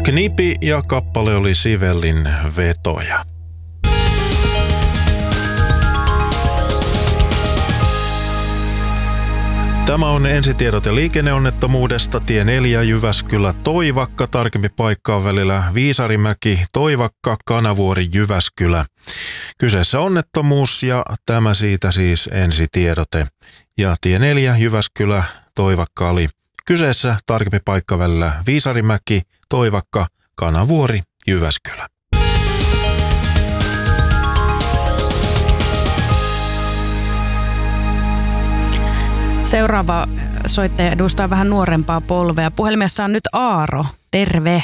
Knipi ja kappale oli Sivellin Vetoja. Tämä on ensitiedote liikenneonnettomuudesta. Tie 4 Jyväskylä Toivakka. Tarkempi paikka on välillä Viisarimäki Toivakka Kanavuori Jyväskylä. Kyseessä onnettomuus ja tämä siitä siis ensitiedote. Ja tie 4 Jyväskylä Toivakka oli kyseessä. Tarkempi paikka välillä Viisarimäki Toivakka Kanavuori Jyväskylä. Seuraava soittaja edustaa vähän nuorempaa polvea. Puhelimessa on nyt Aaro. Terve.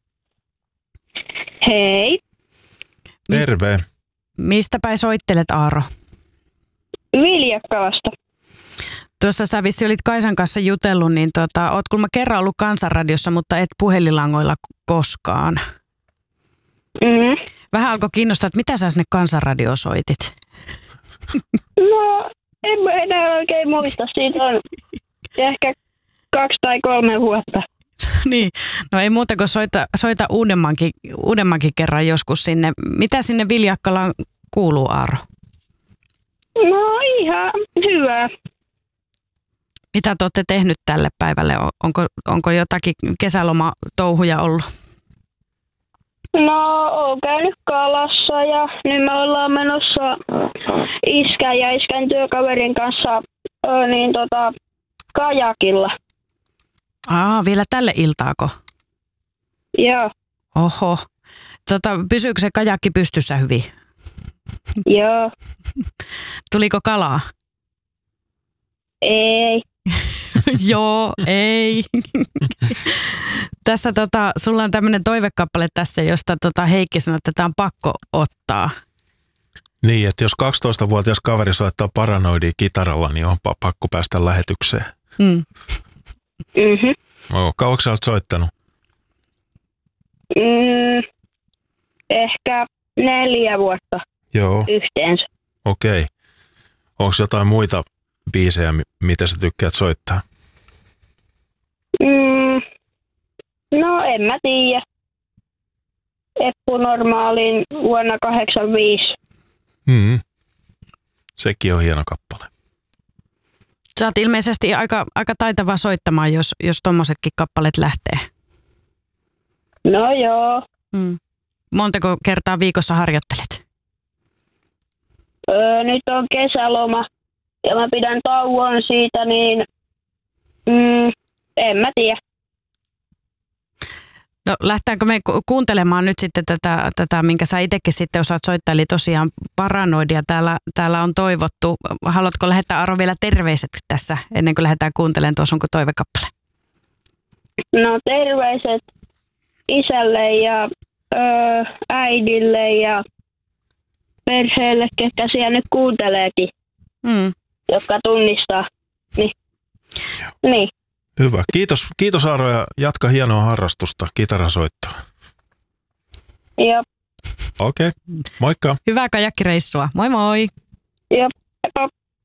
Hei. Terve. Mistä päin soittelet, Aaro? Viljakkalasta. Tuossa sä vissi olit Kaisan kanssa jutellut, niin oot kuulemma kerran ollut Kansanradiossa, mutta et puhelinlangoilla koskaan. Mm-hmm. Vähän alkoi kiinnostaa, että mitä sä sinne Kansanradioon soitit? No, en mä enää oikein muista. Siitä on ehkä 2 tai 3 vuotta. Niin, no ei muuta kuin soita uudemmankin kerran joskus sinne. Mitä sinne Viljakkalaan kuuluu, Aaro? No ihan hyvä. Mitä te olette tehnyt tälle päivälle? Onko jotakin kesälomatouhuja ollut? No, oon käynyt kalassa ja nyt me ollaan menossa iskän ja iskän työkaverin kanssa kajakilla. Vielä tälle iltaako? Joo. Oho. Pysyykö se kajakki pystyssä hyvin? Joo. Tuliko kalaa? Ei. Joo, ei. Tässä sulla on tämmöinen toivekappale tässä, josta Heikki sanoi, että tämä on pakko ottaa. Niin, että jos 12-vuotias kaveri soittaa Paranoidia kitaralla, niin on pakko päästä lähetykseen. Mm. Mhm. Kauanko sä olet soittanut? Ehkä 4 vuotta. Joo. Yhteensä. Okei. Onko jotain muita biisejä, mitä sä tykkäät soittaa? No en mä tiedä. Eppu Normaalin vuonna 1985. Sekin on hieno kappale. Sä oot ilmeisesti aika taitava soittamaan, jos tommosetkin kappaleet lähtee. No joo. Montako kertaa viikossa harjoittelet? Nyt on kesäloma ja mä pidän tauon siitä, niin en mä tiedä. No lähtäänkö me kuuntelemaan nyt sitten tätä, minkä sä itsekin sitten osaat soittaa, eli tosiaan Paranoidia täällä on toivottu. Haluatko lähettää, Aaro, vielä terveiset tässä ennen kuin lähdetään kuuntelemaan tuo sunko toivekappale? No terveiset isälle ja äidille ja perheelle, ketkä siellä nyt kuunteleekin, jotka tunnistaa. Niin. Hyvä. Kiitos Aaro ja jatka hienoa harrastusta, kitarasoittoa. Joo. Okei. Moikka. Hyvää kajakkireissua. Moi moi. Joo.